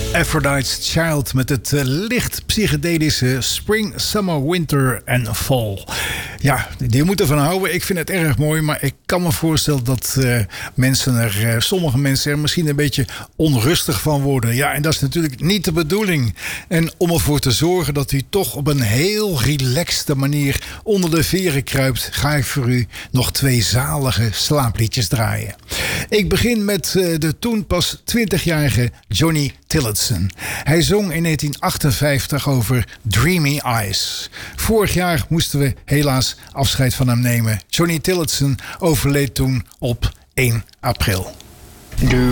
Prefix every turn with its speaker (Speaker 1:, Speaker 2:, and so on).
Speaker 1: Aphrodite's Child met het licht psychedelische Spring, Summer, Winter en Fall. Ja, die moeten van houden. Ik vind het erg mooi, maar ik kan me voorstellen dat sommige mensen er misschien een beetje onrustig van worden. Ja, en dat is natuurlijk niet de bedoeling. En om ervoor te zorgen dat u toch op een heel relaxte manier onder de veren kruipt, ga ik voor u nog 2 zalige slaapliedjes draaien. Ik begin met de toen pas 20-jarige Johnny Tillotson. Hij zong in 1958 over Dreamy Eyes. Vorig jaar moesten we helaas afscheid van hem nemen. Johnny Tillotson overleed toen op 1 april.